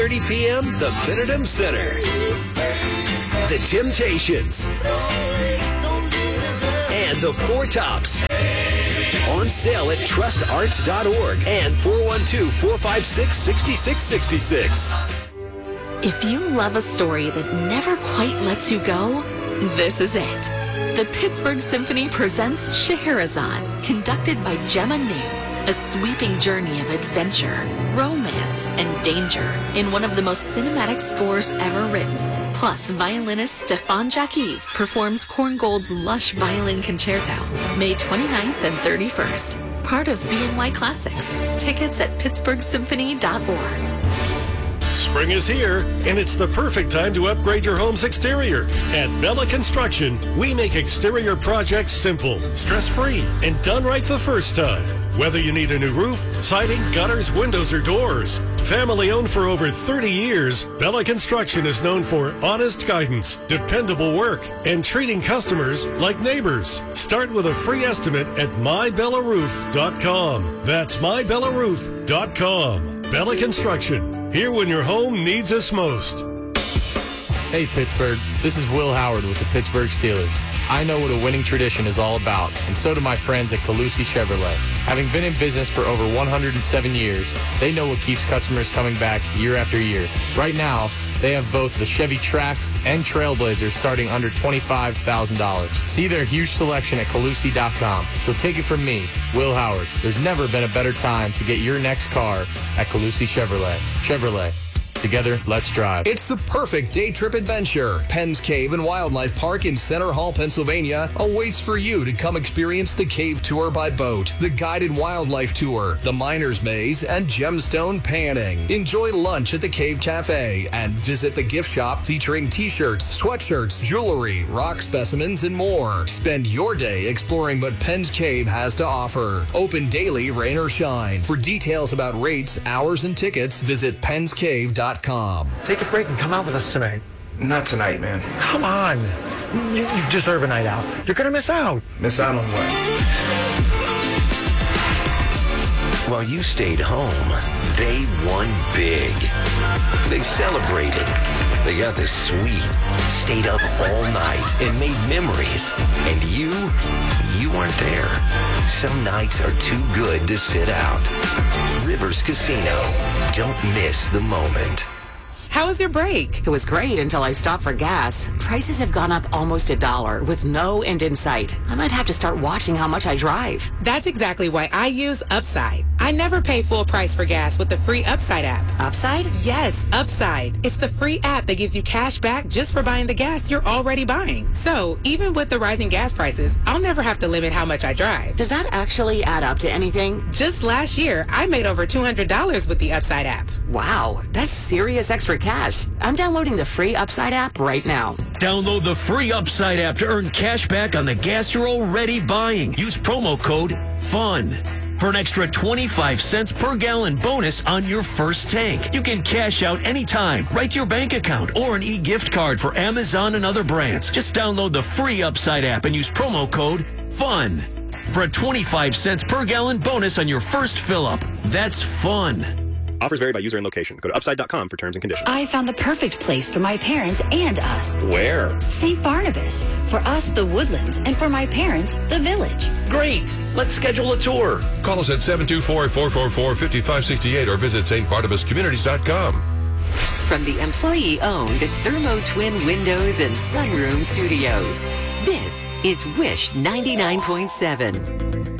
30 p.m., the Benedum Center. The Temptations. And the Four Tops. On sale at trustarts.org and 412-456-6666. If you love a story that never quite lets you go, this is it. The Pittsburgh Symphony presents Scheherazade, conducted by Gemma New. A sweeping journey of adventure, romance, and danger in one of the most cinematic scores ever written. Plus, violinist Stefan Jakiv performs Korngold's lush violin concerto, May 29th and 31st. Part of BNY Classics. Tickets at pittsburghsymphony.org. Spring is here, and it's the perfect time to upgrade your home's exterior. At Bella Construction, we make exterior projects simple, stress-free, and done right the first time. Whether you need a new roof, siding, gutters, windows, or doors. Family-owned for over 30 years, Bella Construction is known for honest guidance, dependable work, and treating customers like neighbors. Start with a free estimate at mybellaRoof.com. That's mybellaRoof.com. Bella Construction, here when your home needs us most. Hey Pittsburgh, this is Will Howard with the Pittsburgh Steelers. I know what a winning tradition is all about, and so do my friends at Calusi Chevrolet. Having been in business for over 107 years, they know what keeps customers coming back year after year. Right now, they have both the Chevy Trax and Trailblazers starting under $25,000. See their huge selection at Calusi.com. So take it from me, Will Howard. There's never been a better time to get your next car at Calusi Chevrolet. Chevrolet. Together, let's drive. It's the perfect day trip adventure. Penn's Cave and Wildlife Park in Center Hall, Pennsylvania awaits for you to come experience the cave tour by boat, the guided wildlife tour, the miner's maze, and gemstone panning. Enjoy lunch at the Cave Cafe and visit the gift shop featuring t-shirts, sweatshirts, jewelry, rock specimens, and more. Spend your day exploring what Penn's Cave has to offer. Open daily, rain or shine. For details about rates, hours, and tickets, visit pennscave.com. Take a break and come out with us tonight. Not tonight, man. Come on. You deserve a night out. You're going to miss out. Miss out on what? While you stayed home, they won big. They celebrated. They got the sweet, stayed up all night and made memories. And you weren't there. Some nights are too good to sit out. Rivers Casino. Don't miss the moment. How was your break? It was great until I stopped for gas. Prices have gone up almost $1 with no end in sight. I might have to start watching how much I drive. That's exactly why I use Upside. I never pay full price for gas with the free Upside app. Upside? Yes, Upside. It's the free app that gives you cash back just for buying the gas you're already buying. So, even with the rising gas prices, I'll never have to limit how much I drive. Does that actually add up to anything? Just last year, I made over $200 with the Upside app. Wow, that's serious extra cash. I'm downloading the free Upside app right now. Download the free Upside app to earn cash back on the gas you're already buying. Use promo code FUN for an extra 25 cents per gallon bonus on your first tank. You can cash out anytime, right to your bank account, or an e-gift card for Amazon and other brands. Just download the free Upside app and use promo code FUN for a 25 cents per gallon bonus on your first fill-up. That's fun. Offers vary by user and location. Go to upside.com for terms and conditions. I found the perfect place for my parents and us. Where? St. Barnabas. For us, the Woodlands, and for my parents, the Village. Great. Let's schedule a tour. Call us at 724-444-5568 or visit stbarnabascommunities.com. From the employee-owned Thermo Twin Windows and Sunroom Studios, this is Wish 99.7.